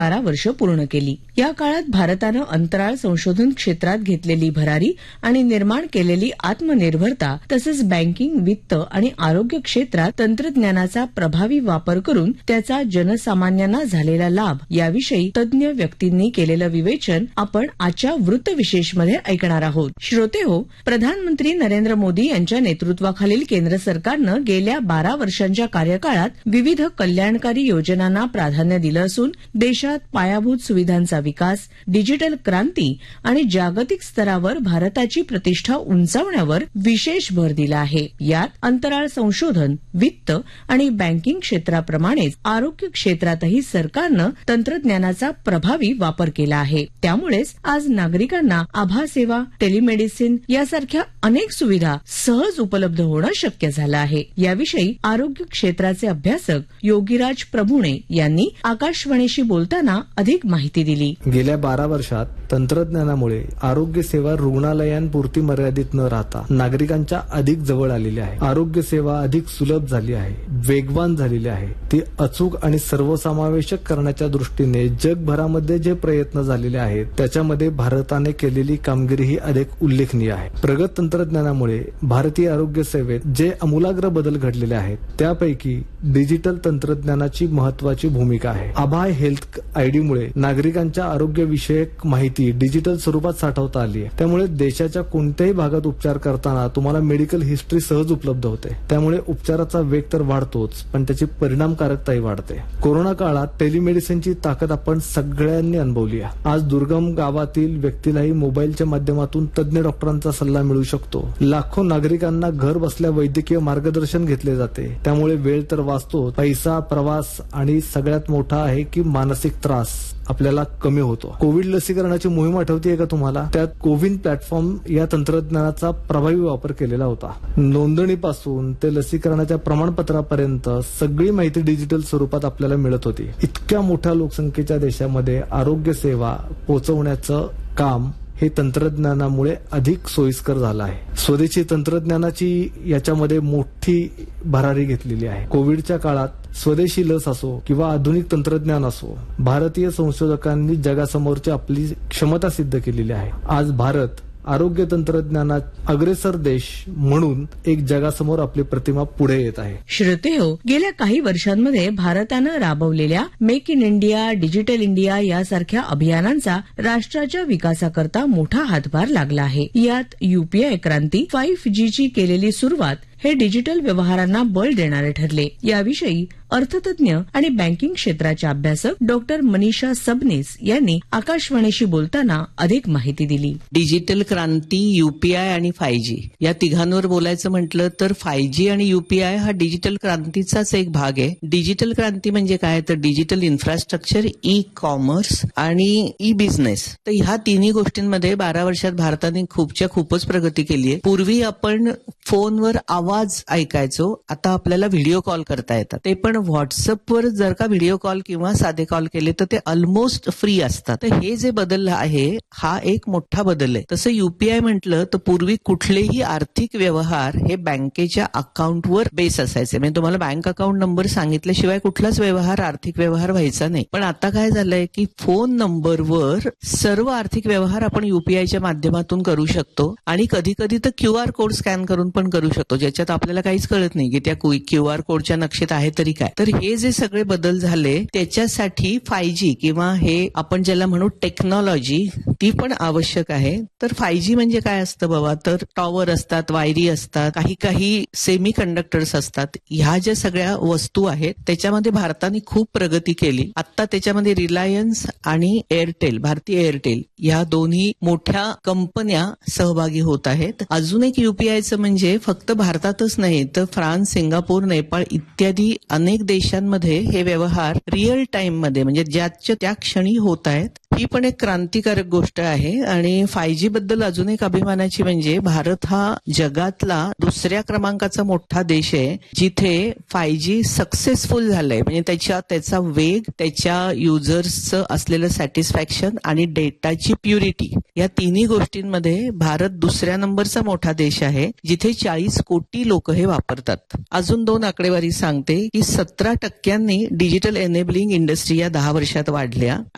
12 वर्ष पूर्ण केली. या काळात भारतानं अंतराळ संशोधन क्षेत्रात घेतलेली भरारी आणि निर्माण केलेली आत्मनिर्भरता तसंच बँकिंग, वित्त आणि आरोग्य क्षेत्रात तंत्रज्ञानाचा प्रभावी वापर करून त्याचा जनसामान्यांना झालेला लाभ याविषयी तज्ञ व्यक्तींनी केलेलं विवेचन आपण आजच्या वृत्तविशेषमध्ये ऐकणार आहोत. श्रोतेहो, प्रधानमंत्री नरेंद्र मोदी यांच्या नेतृत्वाखालील केंद्र सरकारनं गेल्या 12 वर्षांच्या कार्यकाळात विविध कल्याणकारी योजनांना प्राधान्य दिलं असून देशात पायाभूत सुविधांचा विकास, डिजिटल क्रांती आणि जागतिक स्तरावर भारताची प्रतिष्ठा उंचावण्यावर विशेष भर दिला आहे. यात अंतराळ संशोधन, वित्त आणि बँकिंग क्षेत्राप्रमाणेच आरोग्य क्षेत्रातही सरकारनं तंत्रज्ञानाचा प्रभावी वापर केला आहे. त्यामुळेच आज नागरिकांना आभा सेवा, टेलिमेडिसिन यासारख्या अनेक सुविधा सहज उपलब्ध होणं शक्य झालं आहे. याविषयी आरोग्य क्षेत्राचे अभ्यासक योगीराज प्रभुणे यांनी आकाशवाणीशी बोलताना अधिक माहिती दिली. गेल्या 12 वर्षात तंत्रज्ञानामुळे आरोग्य सेवा रुग्णालयांपुरती मर्यादित न राहता नागरिकांच्या अधिक जवळ आलेली आहे. आरोग्य सेवा अधिक सुलभ झाली आहे, वेगवान झालेली आहे. ती अचूक आणि सर्वसमावेशक करण्याच्या दृष्टीने जगभरामध्ये जे प्रयत्न झालेले आहेत त्याच्यामध्ये भारताने केलेली कामगिरी ही अधिक उल्लेखनीय आहे. प्रगत तंत्रज्ञानामुळे भारतीय आरोग्य सेवेत जे आमूलाग्र बदल घडलेले आहेत त्यापैकी डिजिटल तंत्रज्ञानाची महत्वाची भूमिका आहे. आभा हेल्थ आयडीमुळे नागरिकांच्या आरोग्यविषयक माहिती डिजिटल स्वरूपात साठवता आली आहे. त्यामुळे देशाच्या कोणत्याही भागात उपचार करताना तुम्हाला मेडिकल हिस्ट्री सहज उपलब्ध होते. त्यामुळे उपचाराचा वेग तर वाढतोच, पण त्याची परिणामकारकताही वाढते. कोरोना काळात टेलिमेडिसिनची ताकद आपण सगळ्यांनी अनुभवली आहे. आज दुर्गम गावातील व्यक्तीलाही मोबाईलच्या माध्यमातून तज्ञ डॉक्टरांचा सल्ला मिळू शकतो. लाखो नागरिकांना घर बसल्या वैद्यकीय मार्गदर्शन घेतले जाते. त्यामुळे वेळ तर वाचतो, पैसा, प्रवास आणि सगळ्यात मोठा आहे की मानसिक त्रास आपल्याला कमी होतो. कोविड लसीकरणाची मोहीम आठवतीये का तुम्हाला? त्यात कोविन प्लॅटफॉर्म या तंत्रज्ञानाचा प्रभावी वापर केलेला होता. नोंदणीपासून ते लसीकरणाच्या प्रमाणपत्रापर्यंत सगळी माहिती डिजिटल स्वरूपात आपल्याला मिळत होती. इतक्या मोठ्या लोकसंख्येच्या देशामध्ये आरोग्य सेवा पोहोचवण्याचं काम हे तंत्रज्ञानामुळे अधिक सोयीस्कर झालं आहे. स्वदेशी तंत्रज्ञानाची याच्यामध्ये मोठी भरारी घेतलेली आहे. कोविडच्या काळात स्वदेशी लस असो किंवा आधुनिक तंत्रज्ञान असो, भारतीय संशोधकांनी जगासमोरची आपली क्षमता सिद्ध केलेली आहे. आज भारत आरोग्य तंत्रज्ञानात अग्रेसर देश म्हणून एक जगासमोर आपली प्रतिमा पुढे येत आहे. श्रोतेहो, गेल्या काही वर्षांमध्ये भारतानं राबवलेल्या make in India, digital India यासारख्या अभियानांचा राष्ट्राच्या विकासाकरता मोठा हातभार लागला आहे. यात यूपीआय क्रांती, 5G ची केलेली सुरुवात हे डिजिटल व्यवहारांना बळ देणारे ठरले. याविषयी अर्थतज्ञ आणि बँकिंग क्षेत्राच्या अभ्यासक डॉक्टर मनीषा सबनीस यांनी आकाशवाणीशी बोलताना अधिक माहिती दिली. डिजिटल क्रांती, यूपीआय आणि 5G या तिघांवर बोलायचं म्हटलं तर 5G आणि यूपीआय हा डिजिटल क्रांतीचाच एक भाग आहे. डिजिटल क्रांती म्हणजे काय तर डिजिटल इन्फ्रास्ट्रक्चर, ई कॉमर्स आणि ई बिझनेस. तर ह्या तिन्ही गोष्टींमध्ये 12 वर्षात भारताने खूपच प्रगती केली आहे. पूर्वी आपण फोनवर आवाज ऐकायचो, आता आपल्याला व्हिडिओ कॉल करता येतात. ते पण व्हॉट्सअपवर जर का व्हिडिओ कॉल किंवा साधे कॉल केले तर ते ऑलमोस्ट फ्री असतात. तर हे जे बदल आहे हा एक मोठा बदल आहे. तसं यूपीआय म्हटलं तर पूर्वी कुठलेही आर्थिक व्यवहार हे बँकेच्या अकाउंटवर बेस असायचे. म्हणजे तुम्हाला बँक अकाउंट नंबर सांगितल्याशिवाय कुठलाच व्यवहार, आर्थिक व्यवहार व्हायचा नाही. पण आता काय झालंय की फोन नंबरवर सर्व आर्थिक व्यवहार आपण यूपीआयच्या माध्यमातून करू शकतो आणि कधी कधी तर QR कोड स्कॅन करून पण करू शकतो, ज्याच्यात आपल्याला काहीच कळत नाही की त्या QR कोडच्या नक्षेत आहे तरी काय. तर हे जे सगळे बदल झाले त्याच्यासाठी 5G किंवा हे आपण ज्याला म्हणू टेक्नॉलॉजी ती पण आवश्यक आहे. तर 5G म्हणजे काय असतं बाबा, तर टॉवर असतात, वायरी असतात, काही सेमी कंडक्टर्स असतात. ह्या ज्या सगळ्या वस्तू आहेत त्याच्यामध्ये भारताने खूप प्रगती केली. आता त्याच्यामध्ये रिलायन्स आणि एअरटेल, भारतीय एअरटेल या दोन्ही मोठ्या कंपन्या सहभागी होत आहेत. अजून एक यूपीआयचं म्हणजे फक्त भारतातच नाही तर फ्रान्स, सिंगापूर, नेपाळ इत्यादी अनेक देशांमध्ये हे व्यवहार रिअल टाइम मध्ये म्हणजे ज्याच्या त्या क्षणी होत आहेत. ही पण एक क्रांतिकारक गोष्ट आहे. आणि 5G बद्दल अजून एक अभिमानाची म्हणजे भारत हा जगातला दुसऱ्या क्रमांकाचा मोठा देश आहे जिथे 5G सक्सेसफुल झालंय. म्हणजे त्याचा वेग, त्याच्या युजर्सचं असलेलं सॅटिस्फॅक्शन आणि डेटाची प्युरिटी या तिन्ही गोष्टींमध्ये भारत दुसऱ्या नंबरचा मोठा देश आहे जिथे 40 कोटी लोक हे वापरतात. अजून 2 आकडेवारी सांगते की 17% डिजिटल एनेबलिंग इंडस्ट्री या 10 वर्षात वाढल्या